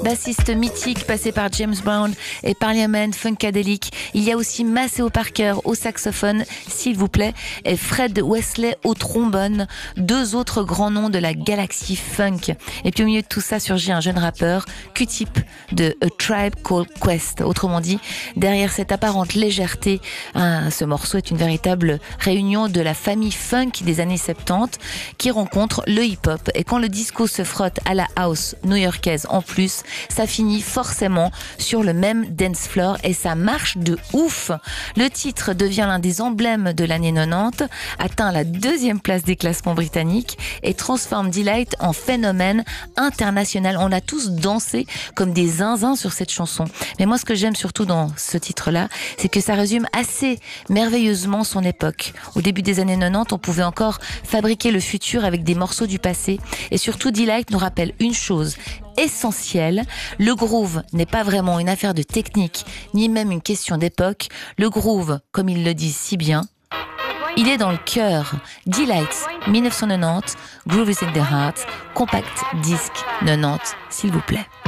bassiste mythique passé par James Brown et Parliament Funkadelic. Il y a aussi Maceo Parker au saxophone, s'il vous plaît, et Fred Wesley au trombone, deux autres grands noms de la galaxie funk. Et puis au milieu de tout ça surgit un jeune rappeur, Q-Tip de A Tribe Called Quest. Autrement dit, derrière cette apparente légèreté, ce morceau est une véritable réunion de la famille funk des années 70 qui rencontre le hip-hop. Et quand le disco se frotte à la house new-yorkaise en plus, ça finit forcément sur le même dance floor et ça marche de ouf. Le titre devient l'un des emblèmes de l'année 90, atteint la 2e place des classements britanniques et transforme Delight en phénomène international. On a tous dansé comme des zinzins sur cette chanson. Mais moi, ce que j'aime surtout dans ce titre-là, c'est que ça résume assez merveilleusement son époque. Au début des années 90, on pouvait encore fabriquer le futur avec des morceaux du passé. Et surtout, Delight nous rappelle une chose essentielle. Le groove n'est pas vraiment une affaire de technique, ni même une question d'époque. Le groove, comme il le dit si bien, il est dans le cœur. Delight 1990, Groove is in the Heart, compact disque 90, s'il vous plaît.